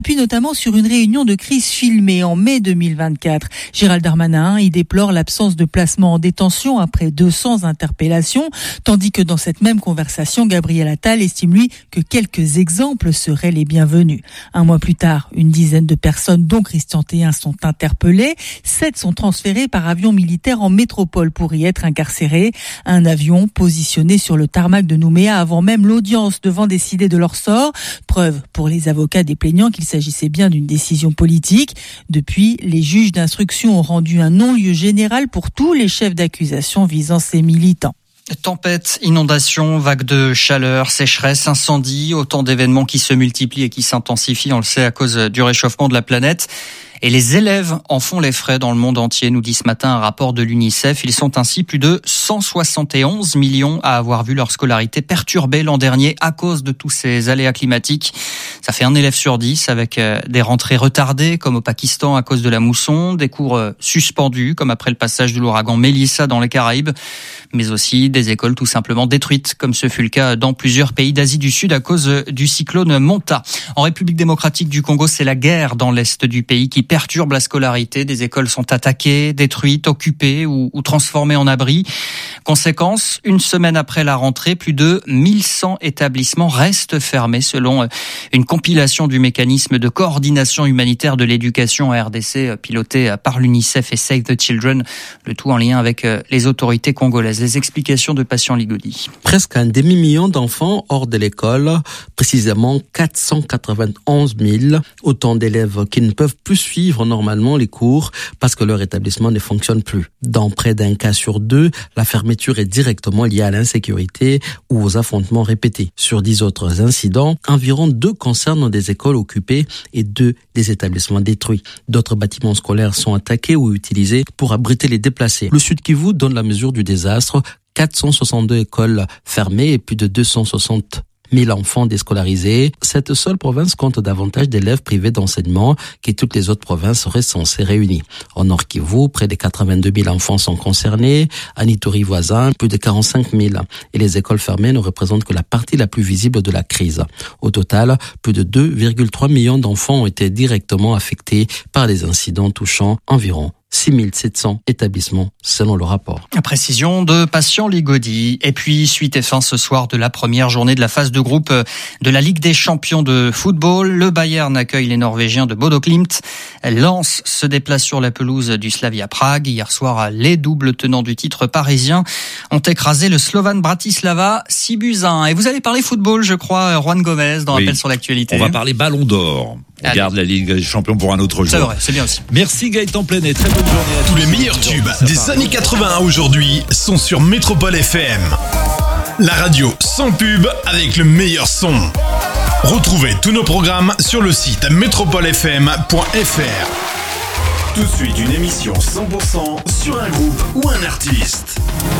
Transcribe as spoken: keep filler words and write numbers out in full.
Puis notamment sur une réunion de crise filmée en mai deux mille vingt-quatre. Gérald Darmanin y déplore l'absence de placement en détention après deux cents interpellations, tandis que dans cette même conversation, Gabriel Attal estime lui que quelques exemples seraient les bienvenus. Un mois plus tard, une dizaine de personnes, dont Christian Théin, sont interpellées. Sept sont transférées par avion militaire en métropole pour y être incarcérés. Un avion positionné sur le tarmac de Nouméa avant même l'audience devant décider de leur sort. Preuve pour les avocats des plaignants qu'il Il s'agissait bien d'une décision politique. Depuis, les juges d'instruction ont rendu un non-lieu général pour tous les chefs d'accusation visant ces militants. Tempête, inondations, vagues de chaleur, sécheresse, incendie, autant d'événements qui se multiplient et qui s'intensifient, on le sait, à cause du réchauffement de la planète. Et les élèves en font les frais dans le monde entier, nous dit ce matin un rapport de l'UNICEF. Ils sont ainsi plus de cent soixante et onze millions à avoir vu leur scolarité perturbée l'an dernier à cause de tous ces aléas climatiques. Ça fait un élève sur dix avec des rentrées retardées comme au Pakistan à cause de la mousson, des cours suspendus comme après le passage de l'ouragan Mélissa dans les Caraïbes, mais aussi des écoles tout simplement détruites comme ce fut le cas dans plusieurs pays d'Asie du Sud à cause du cyclone Manta. En République démocratique du Congo, c'est la guerre dans l'est du pays qui perturbe la scolarité. Des écoles sont attaquées, détruites, occupées ou, ou transformées en abris. Conséquence, une semaine après la rentrée, plus de mille cent établissements restent fermés selon une compilation du mécanisme de coordination humanitaire de l'éducation à R D C piloté par l'UNICEF et Save the Children, le tout en lien avec les autorités congolaises. Les explications de Patient Ligodi. Presque un demi-million d'enfants hors de l'école, précisément quatre cent quatre-vingt-onze mille, autant d'élèves qui ne peuvent plus suivre normalement les cours parce que leur établissement ne fonctionne plus. Dans près d'un cas sur deux, la fermeture est directement liée à l'insécurité ou aux affrontements répétés. Sur dix autres incidents, environ deux concernent des écoles occupées et deux des établissements détruits. D'autres bâtiments scolaires sont attaqués ou utilisés pour abriter les déplacés. Le Sud Kivu donne la mesure du désastre. quatre cent soixante-deux écoles fermées et plus de deux cent soixante mille enfants déscolarisés. Cette seule province compte davantage d'élèves privés d'enseignement que toutes les autres provinces recensées réunies. Au Nord Kivu, près de quatre-vingt-deux mille enfants sont concernés. À Ituri voisin, plus de quarante-cinq mille. Et les écoles fermées ne représentent que la partie la plus visible de la crise. Au total, plus de deux virgule trois millions d'enfants ont été directement affectés par les incidents touchant environ six mille sept cents établissements selon le rapport. Précision de Patient Ligodi. Et puis, suite et fin ce soir de la première journée de la phase de groupe de la Ligue des champions de football. Le Bayern accueille les Norvégiens de Bodo Glimt. Lens se déplace sur la pelouse du Slavia Prague. Hier soir, les doubles tenants du titre parisien ont écrasé le Slovan Bratislava six buts à un. Et vous allez parler football, je crois, Juan Gomez, dans oui. Appel sur l'actualité. On va parler Ballon d'Or. On Allez. garde la Ligue des champions pour un autre jour. C'est vrai, c'est bien aussi. Merci Gaëtan Plenet, très bonne journée à tous. Tous les meilleurs tubes des années quatre-vingts à aujourd'hui sont sur Métropole F M. La radio sans pub avec le meilleur son. Retrouvez tous nos programmes sur le site métropole f m point f r. Tout de suite une émission cent pour cent sur un groupe ou un artiste.